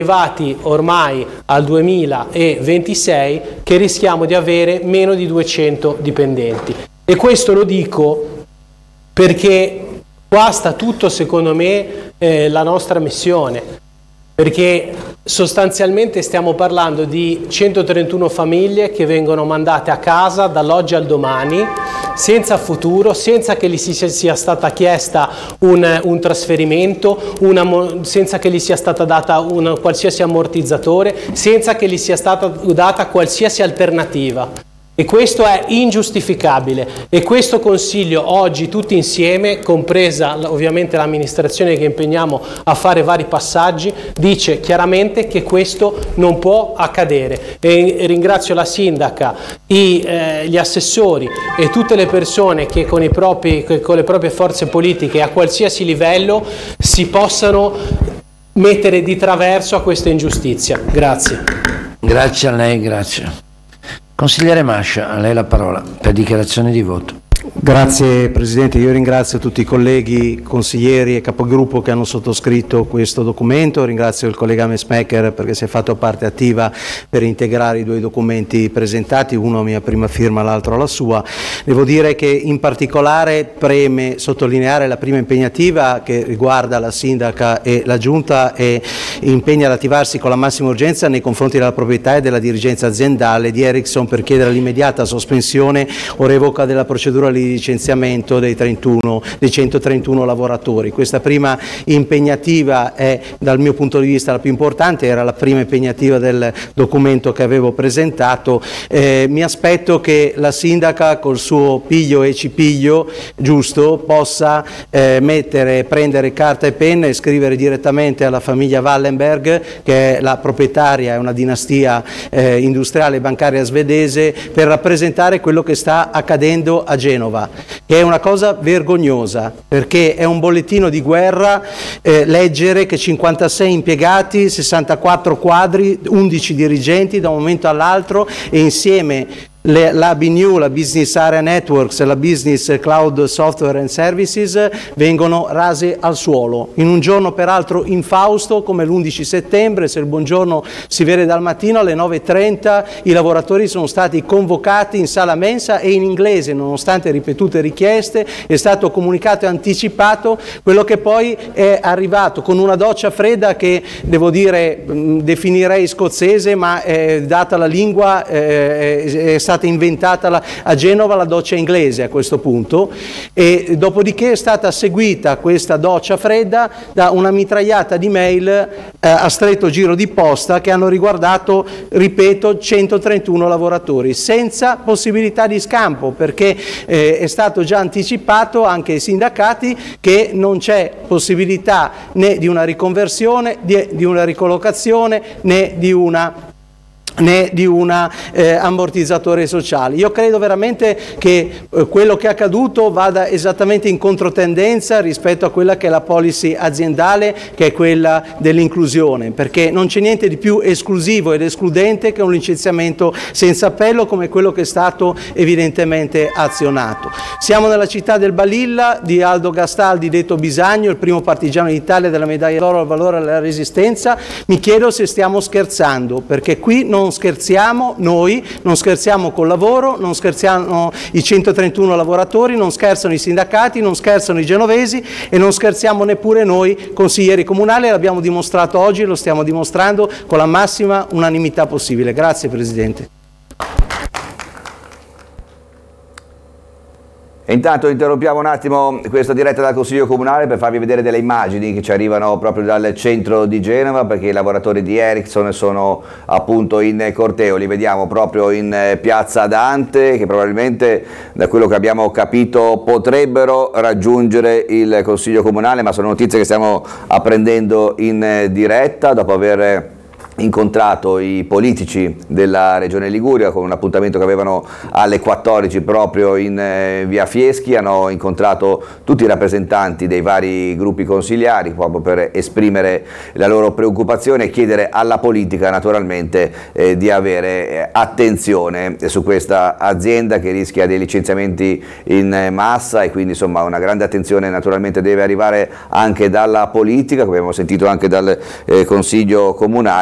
arrivati ormai al 2026 che rischiamo di avere meno di 200 dipendenti. E questo lo dico perché qua sta tutto, secondo me, la nostra missione, perché sostanzialmente stiamo parlando di 131 famiglie che vengono mandate a casa dall'oggi al domani, senza futuro, senza che gli sia stata chiesta un trasferimento, senza che gli sia stata data un qualsiasi ammortizzatore, senza che gli sia stata data qualsiasi alternativa. E questo è ingiustificabile, e questo Consiglio oggi tutti insieme, compresa ovviamente l'amministrazione che impegniamo a fare vari passaggi, dice chiaramente che questo non può accadere. E ringrazio la sindaca, gli assessori e tutte le persone che con le proprie forze politiche a qualsiasi livello si possano mettere di traverso a questa ingiustizia. Grazie. Grazie a lei, grazie. Consigliere Mascia, a lei la parola per dichiarazione di voto. Grazie Presidente, io ringrazio tutti i colleghi, consiglieri e capogruppo che hanno sottoscritto questo documento, ringrazio il collega Messmacher perché si è fatto parte attiva per integrare i due documenti presentati, uno a mia prima firma, l'altro alla sua. Devo dire che in particolare preme sottolineare la prima impegnativa che riguarda la sindaca e la giunta e impegna ad attivarsi con la massima urgenza nei confronti della proprietà e della dirigenza aziendale di Ericsson per chiedere l'immediata sospensione o revoca della procedura di licenziamento dei 131 lavoratori. Questa prima impegnativa è dal mio punto di vista la più importante, era la prima impegnativa del documento che avevo presentato. Mi aspetto che la sindaca col suo piglio e cipiglio giusto possa prendere carta e penna e scrivere direttamente alla famiglia Wallenberg, che è la proprietaria, è una dinastia industriale e bancaria svedese, per rappresentare quello che sta accadendo a Genova, che è una cosa vergognosa, perché è un bollettino di guerra leggere che 56 impiegati, 64 quadri, 11 dirigenti da un momento all'altro, e insieme la BNU, la Business Area Networks e la Business Cloud Software and Services vengono rase al suolo in un giorno peraltro infausto come l'11 settembre. Se il buongiorno si vede dal mattino, alle 9:30 i lavoratori sono stati convocati in sala mensa e in inglese, nonostante ripetute richieste, è stato comunicato e anticipato quello che poi è arrivato con una doccia fredda che devo dire definirei scozzese, ma data la lingua è stata inventata a Genova la doccia inglese a questo punto, e dopodiché è stata seguita questa doccia fredda da una mitragliata di mail a stretto giro di posta che hanno riguardato, ripeto, 131 lavoratori senza possibilità di scampo, perché è stato già anticipato anche ai sindacati che non c'è possibilità né di una riconversione, di una ricollocazione, né di un ammortizzatore sociale. Io credo veramente che quello che è accaduto vada esattamente in controtendenza rispetto a quella che è la policy aziendale, che è quella dell'inclusione, perché non c'è niente di più esclusivo ed escludente che un licenziamento senza appello come quello che è stato evidentemente azionato. Siamo nella città del Balilla di Aldo Gastaldi, detto Bisagno, il primo partigiano d'Italia della medaglia d'oro al valore alla resistenza. Mi chiedo se stiamo scherzando, perché qui non scherziamo noi, non scherziamo col lavoro, non scherziamo i 131 lavoratori, non scherzano i sindacati, non scherzano i genovesi e non scherziamo neppure noi consiglieri comunali. L'abbiamo dimostrato oggi e lo stiamo dimostrando con la massima unanimità possibile. Grazie Presidente. Intanto interrompiamo un attimo questa diretta dal Consiglio Comunale per farvi vedere delle immagini che ci arrivano proprio dal centro di Genova, perché i lavoratori di Ericsson sono appunto in corteo. Li vediamo proprio in piazza Dante, che probabilmente, da quello che abbiamo capito, potrebbero raggiungere il Consiglio Comunale, ma sono notizie che stiamo apprendendo in diretta dopo aver incontrato i politici della Regione Liguria con un appuntamento che avevano alle 14 proprio in via Fieschi. Hanno incontrato tutti i rappresentanti dei vari gruppi consigliari proprio per esprimere la loro preoccupazione e chiedere alla politica naturalmente di avere attenzione su questa azienda che rischia dei licenziamenti in massa, e quindi insomma una grande attenzione naturalmente deve arrivare anche dalla politica, come abbiamo sentito anche dal Consiglio Comunale.